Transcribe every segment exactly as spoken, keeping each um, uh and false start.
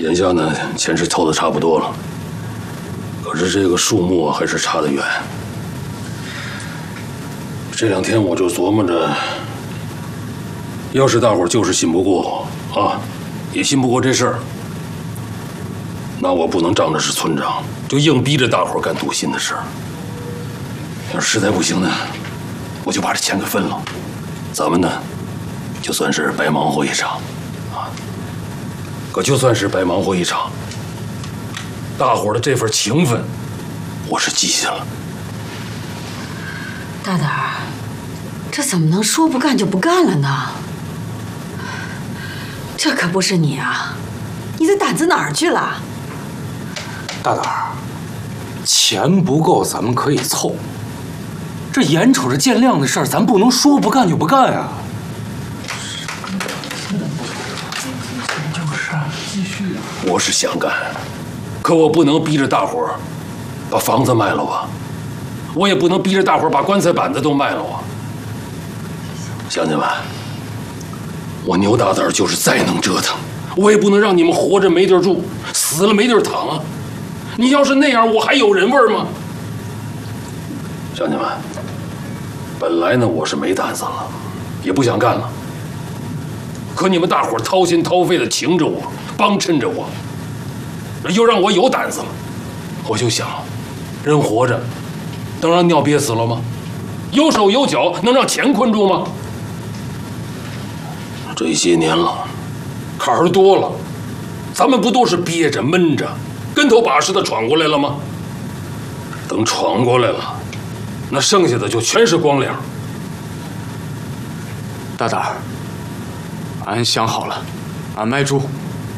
眼下呢，钱是凑的差不多了，可是这个数目啊，还是差得远。这两天我就琢磨着，要是大伙儿就是信不过我啊，也信不过这事儿，那我不能仗着是村长，就硬逼着大伙儿干赌信的事儿。要是实在不行呢，我就把这钱给分了，咱们呢，就算是白忙活一场，啊。可就算是白忙活一场，大伙儿的这份情分，我是记下了。 大胆儿，这怎么能说不干就不干了呢？这可不是你啊，你的胆子哪儿去了？ 大胆儿，钱不够咱们可以凑，这眼瞅着见亮的事儿，咱不能说不干就不干呀。 我是想干，可我不能逼着大伙儿把房子卖了吧，我也不能逼着大伙儿把棺材板子都卖了啊。乡亲们，我牛大胆就是再能折腾，我也不能让你们活着没地儿住，死了没地儿躺啊！你要是那样，我还有人味儿吗？乡亲们，本来呢我是没胆子了，也不想干了。可你们大伙儿掏心掏肺的请着我，帮衬着我，又让我有胆子了。我就想，人活着能让尿憋死了吗？有手有脚能让钱困住吗？这些年了，坎儿多了，咱们不都是憋着闷着，跟头把式的闯过来了吗？等闯过来了，那剩下的就全是光亮。 大胆儿，俺想好了，俺卖猪。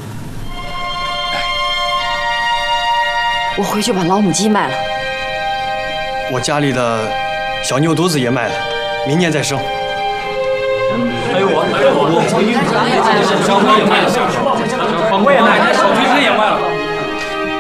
我回去把老母鸡卖了。 我家里的小牛犊子也卖了，明年再生。 还有我，还有我，我也卖了，我也卖了，小橘子也卖了。